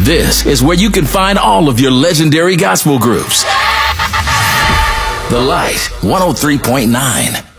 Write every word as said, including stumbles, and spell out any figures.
This is where you can find all of your legendary gospel groups. The Light, one oh three point nine.